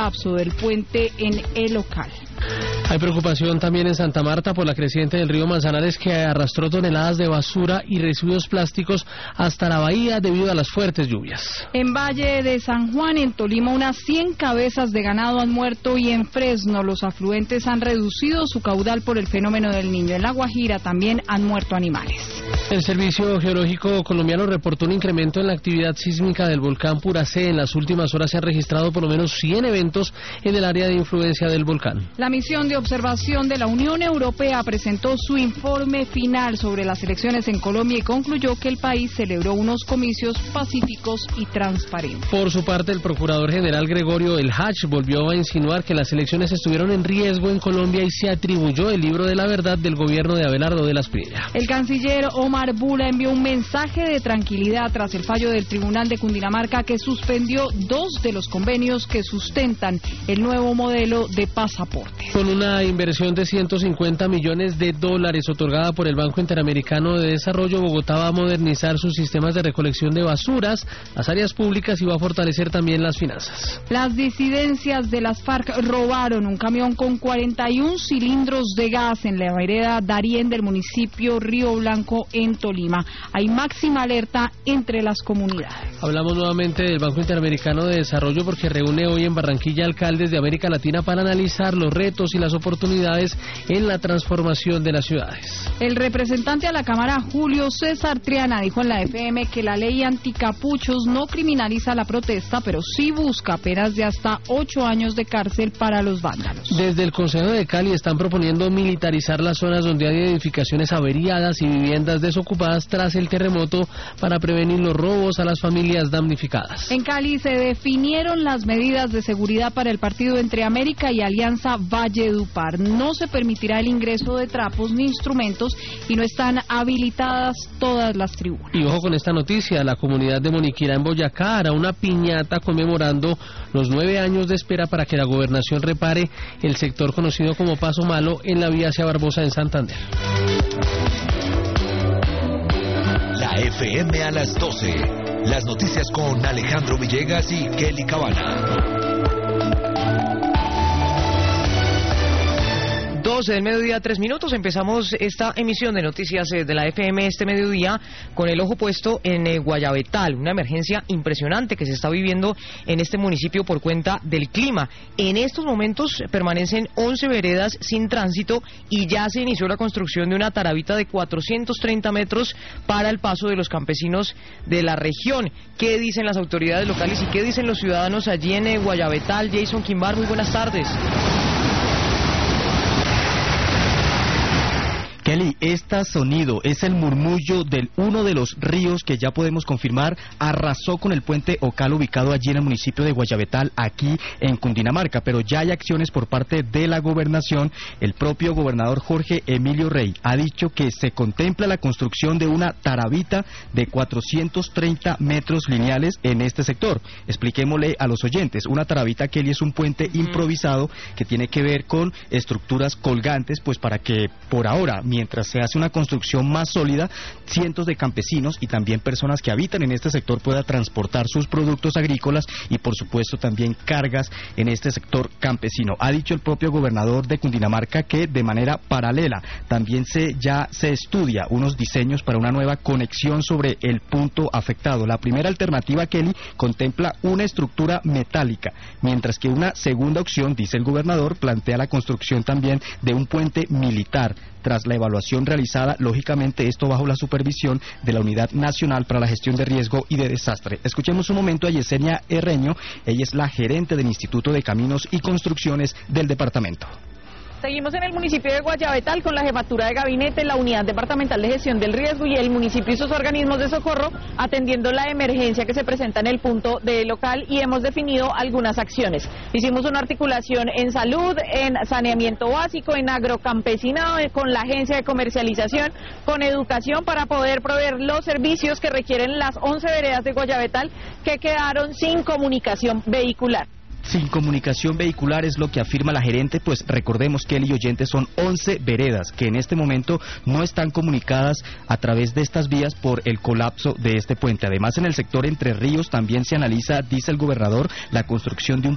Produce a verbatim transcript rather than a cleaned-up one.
colapso del puente en el local. Hay preocupación también en Santa Marta por la creciente del río Manzanares, que arrastró toneladas de basura y residuos plásticos hasta la bahía debido a las fuertes lluvias. En Valle de San Juan, en Tolima, unas cien cabezas de ganado han muerto, y en Fresno los afluentes han reducido su caudal por el fenómeno del Niño. En La Guajira también han muerto animales. El Servicio Geológico Colombiano reportó un incremento en la actividad sísmica del volcán Puracé. En las últimas horas se han registrado por lo menos cien eventos en el área de influencia del volcán. La misión de observación de la Unión Europea presentó su informe final sobre las elecciones en Colombia y concluyó que el país celebró unos comicios pacíficos y transparentes. Por su parte, el Procurador General Gregorio El Hach volvió a insinuar que las elecciones estuvieron en riesgo en Colombia y se atribuyó el libro de la verdad del gobierno de Abelardo de la Espriella. El canciller Omar Bula envió un mensaje de tranquilidad tras el fallo del Tribunal de Cundinamarca, que suspendió dos de los convenios que sustentan el nuevo modelo de pasaporte. Con una inversión de ciento cincuenta millones de dólares otorgada por el Banco Interamericano de Desarrollo, Bogotá va a modernizar sus sistemas de recolección de basuras, las áreas públicas, y va a fortalecer también las finanzas. Las disidencias de las FARC robaron un camión con cuarenta y un cilindros de gas en la vereda Darién del municipio Río Blanco, en Tolima. Hay máxima alerta entre las comunidades. Hablamos nuevamente del Banco Interamericano de Desarrollo porque reúne hoy en Barranquilla alcaldes de América Latina para analizar los retos y las oportunidades en la transformación de las ciudades. El representante a la Cámara, Julio César Triana, dijo en la F M que la ley anticapuchos no criminaliza la protesta, pero sí busca penas de hasta ocho años de cárcel para los vándalos. Desde el Consejo de Cali están proponiendo militarizar las zonas donde hay edificaciones averiadas y viviendas desocupadas tras el terremoto para prevenir los robos a las familias damnificadas. En Cali se definieron las medidas de seguridad para el partido entre América y Alianza Valledupar. No se permitirá el ingreso de trapos ni instrumentos y no están habilitadas todas las tribunas. Y ojo con esta noticia, la comunidad de Moniquirá en Boyacá hará una piñata conmemorando los nueve años de espera para que la gobernación repare el sector conocido como Paso Malo en la vía hacia Barbosa en Santander. La F M a las doce. Las noticias con Alejandro Villegas y Kelly Cabana. doce del mediodía, tres minutos. Empezamos esta emisión de noticias de la F M este mediodía con el ojo puesto en eh, Guayabetal, una emergencia impresionante que se está viviendo en este municipio por cuenta del clima. En estos momentos permanecen once veredas sin tránsito y ya se inició la construcción de una taravita de cuatrocientos treinta metros para el paso de los campesinos de la región. ¿Qué dicen las autoridades locales y qué dicen los ciudadanos allí en eh, Guayabetal? Jason Quimbar, muy buenas tardes. Kelly, este sonido es el murmullo de uno de los ríos que ya podemos confirmar arrasó con el puente Ocal ubicado allí en el municipio de Guayabetal, aquí en Cundinamarca, pero ya hay acciones por parte de la gobernación. El propio gobernador Jorge Emilio Rey ha dicho que se contempla la construcción de una taravita de cuatrocientos treinta metros lineales en este sector. Expliquémosle a los oyentes, una taravita, Kelly, es un puente improvisado que tiene que ver con estructuras colgantes, pues para que por ahora, mientras se hace una construcción más sólida, cientos de campesinos y también personas que habitan en este sector puedan transportar sus productos agrícolas y por supuesto también cargas en este sector campesino. Ha dicho el propio gobernador de Cundinamarca que de manera paralela también se ya se estudia unos diseños para una nueva conexión sobre el punto afectado. La primera alternativa, Kelly, contempla una estructura metálica, mientras que una segunda opción, dice el gobernador, plantea la construcción también de un puente militar. Tras la evaluación realizada, lógicamente esto bajo la supervisión de la Unidad Nacional para la Gestión de Riesgo y de Desastre. Escuchemos un momento a Yesenia Herreño, ella es la gerente del Instituto de Caminos y Construcciones del departamento. Seguimos en el municipio de Guayabetal con la jefatura de gabinete, la Unidad Departamental de Gestión del Riesgo y el municipio y sus organismos de socorro atendiendo la emergencia que se presenta en el punto de local y hemos definido algunas acciones. Hicimos una articulación en salud, en saneamiento básico, en agrocampesinado, con la agencia de comercialización, con educación para poder proveer los servicios que requieren las once veredas de Guayabetal que quedaron sin comunicación vehicular. Sin comunicación vehicular es lo que afirma la gerente, pues recordemos que el oyente son once veredas que en este momento no están comunicadas a través de estas vías por el colapso de este puente. Además, en el sector Entre Ríos también se analiza, dice el gobernador, la construcción de un